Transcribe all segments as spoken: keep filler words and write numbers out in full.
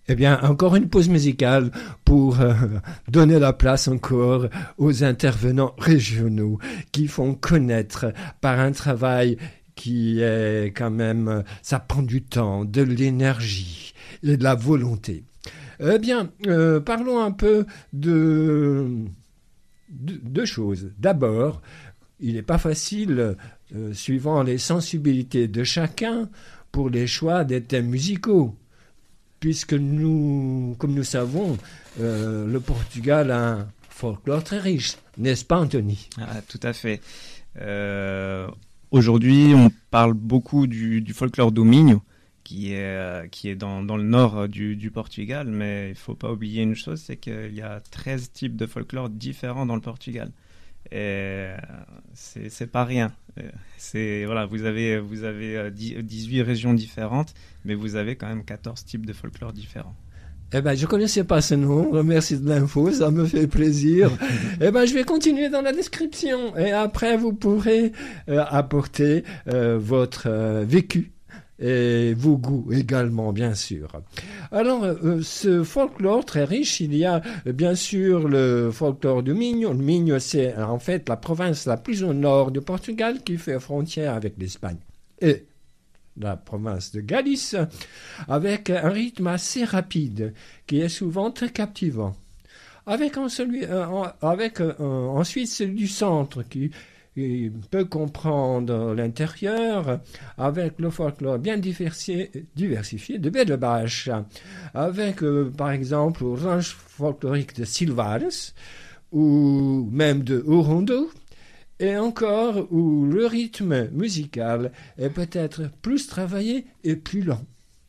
Eh bien, encore une pause musicale pour euh, donner la place encore aux intervenants régionaux qui font connaître par un travail qui est quand même, ça prend du temps, de l'énergie et de la volonté. Eh bien, euh, parlons un peu de deux choses. D'abord, il n'est pas facile, euh, suivant les sensibilités de chacun, pour les choix des thèmes musicaux. Puisque nous, comme nous savons, euh, le Portugal a un folklore très riche, n'est-ce pas, Anthony? Ah, tout à fait. Euh, aujourd'hui, on parle beaucoup du, du folklore do Minho, qui est, euh, qui est dans, dans le nord du, du Portugal, mais il ne faut pas oublier une chose, c'est qu'il y a treize types de folklore différents dans le Portugal. Et c'est, c'est pas rien. C'est, voilà, vous avez, vous avez dix-huit régions différentes, mais vous avez quand même quatorze types de folklore différents. Eh ben, je ne connaissais pas ce nom. Merci de l'info, ça me fait plaisir. Eh ben, je vais continuer dans la description. Et après, vous pourrez euh, apporter euh, votre euh, vécu et vos goûts également, bien sûr. Alors, euh, ce folklore très riche, il y a euh, bien sûr le folklore du Minho. Le Minho, c'est en fait la province la plus au nord du Portugal qui fait frontière avec l'Espagne. Et la province de Galice, avec un rythme assez rapide, qui est souvent très captivant. Avec, en celui, euh, en, avec euh, ensuite celui du centre, qui Il peut comprendre l'intérieur avec le folklore bien diversifié, diversifié de Bedebache, avec euh, par exemple le range folklorique de Silvares ou même de Orondo, et encore où le rythme musical est peut-être plus travaillé et plus lent.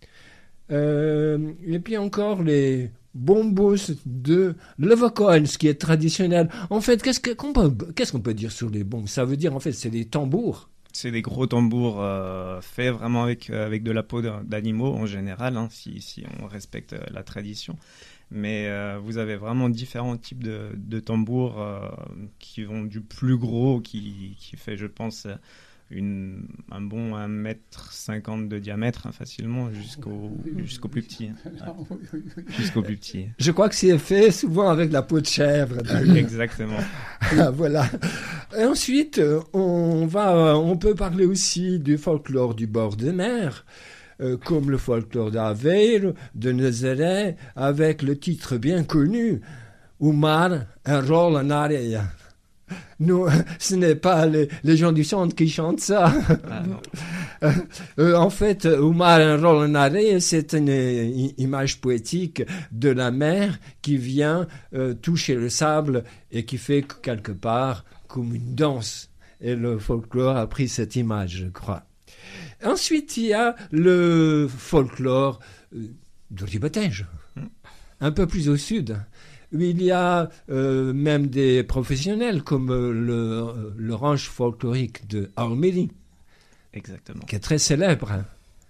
Euh, et puis encore les bombos de Levacoin, ce qui est traditionnel. En fait, qu'est-ce, que, qu'on peut, qu'est-ce qu'on peut dire sur les bombos? Ça veut dire, en fait, c'est des tambours. C'est des gros tambours euh, faits vraiment avec, euh, avec de la peau d'animaux en général, hein, si, si on respecte euh, la tradition. Mais euh, vous avez vraiment différents types de, de tambours euh, qui vont du plus gros, qui, qui fait, je pense, Une, un bon un mètre cinquante de diamètre, hein, facilement, jusqu'au, jusqu'au plus petit. Ouais. Jusqu'au plus petit. Je crois que c'est fait souvent avec la peau de chèvre. Exactement. Voilà. Et ensuite, on, va, on peut parler aussi du folklore du bord de mer, euh, comme le folklore d'Aveiro, de Nazaré, avec le titre bien connu, O mar enrola na areia. Non, ce n'est pas les, les gens du centre qui chantent ça. Ah, euh, euh, en fait, O mar enrola na areia, c'est une, une image poétique de la mer qui vient euh, toucher le sable et qui fait quelque part comme une danse. Et le folklore a pris cette image, je crois. Ensuite, il y a le folklore euh, du Ribotège, un peu plus au sud. Il y a euh, même des professionnels comme euh, le, le range folklorique de Almeri, exactement, qui est très célèbre.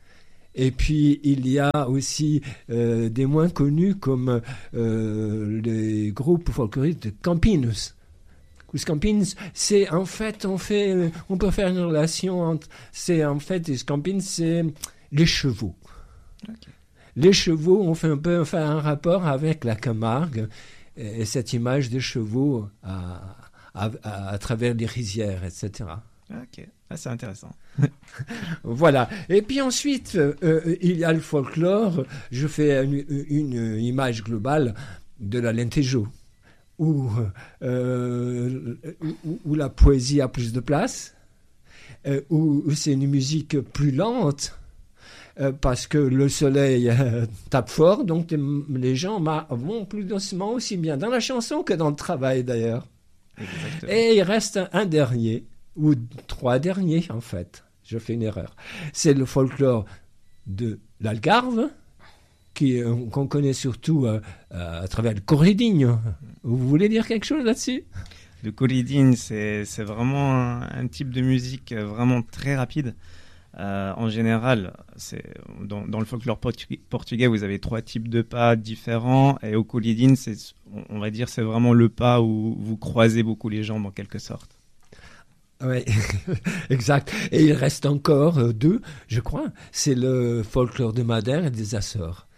Et puis il y a aussi euh, des moins connus comme euh, les groupes folkloriques de Campinos. Os Campins, c'est en fait, on fait, on peut faire une relation entre, c'est en fait, les Campins, c'est les chevaux. Okay. Les chevaux, on fait un peu faire un rapport avec la Camargue et, et cette image des chevaux à, à, à, à travers les rizières, et cetera. Ok, ah, c'est intéressant. Voilà. Et puis ensuite, euh, il y a le folklore. Je fais une, une image globale de la Lentejo, où, euh, où, où la poésie a plus de place, euh, où, où c'est une musique plus lente. Euh, parce que le soleil euh, tape fort, donc les gens vont plus doucement, aussi bien dans la chanson que dans le travail d'ailleurs. Exactement. Et il reste un, un dernier, ou trois derniers en fait, je fais une erreur. C'est le folklore de l'Algarve, qui, euh, qu'on connaît surtout euh, euh, à travers le corridinho. Vous voulez dire quelque chose là-dessus ? Le corridinho, c'est, c'est vraiment un, un type de musique vraiment très rapide. Euh, en général, c'est, dans, dans le folklore portu- portugais, vous avez trois types de pas différents. Et au corridinho, c'est, on va dire, c'est vraiment le pas où vous croisez beaucoup les jambes en quelque sorte. Oui, exact. Et il reste encore euh, deux, je crois. C'est le folklore de Madère et des Açores.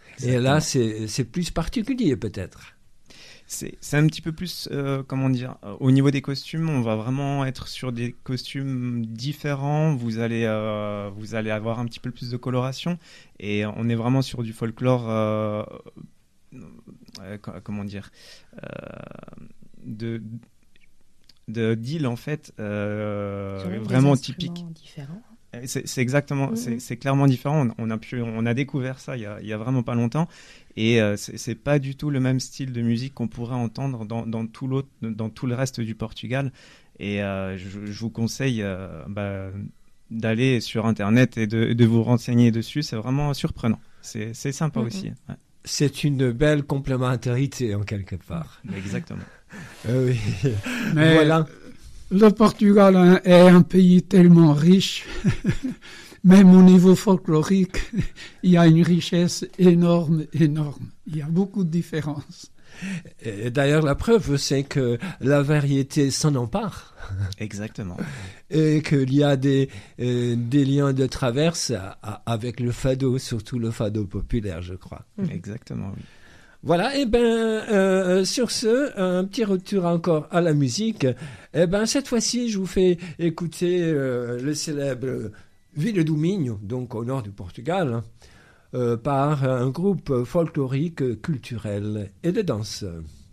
Et là, c'est, c'est plus particulier peut-être. C'est, c'est un petit peu plus, euh, comment dire, euh, au niveau des costumes, on va vraiment être sur des costumes différents. Vous allez, euh, vous allez avoir un petit peu plus de coloration. Et on est vraiment sur du folklore, euh, euh, comment dire, euh, de, de d'île en fait, euh, vraiment typique. Différents. C'est, c'est exactement, mmh. c'est, c'est clairement différent. On, on a pu, on a découvert ça il y a, il y a vraiment pas longtemps, et euh, c'est, c'est pas du tout le même style de musique qu'on pourrait entendre dans, dans tout l'autre, dans tout le reste du Portugal. Et euh, je, je vous conseille euh, bah, d'aller sur Internet et de, de vous renseigner dessus. C'est vraiment surprenant. C'est, c'est sympa mmh. aussi. Ouais. C'est une belle complémentarité en quelque part. Exactement. euh, oui. Mais voilà. Le Portugal hein, est un pays tellement riche, même au niveau folklorique, il y a une richesse énorme, énorme. Il y a beaucoup de différences. Et d'ailleurs, la preuve, c'est que la variété s'en empare. Exactement. Et qu'il y a des, euh, des liens de traverse à, à, avec le fado, surtout le fado populaire, je crois. Exactement, oui. Voilà, et ben euh, sur ce, un petit retour encore à la musique. Et ben cette fois-ci, je vous fais écouter euh, le célèbre Vila do Minho, donc au nord du Portugal, hein, euh, par un groupe folklorique, culturel et de danse.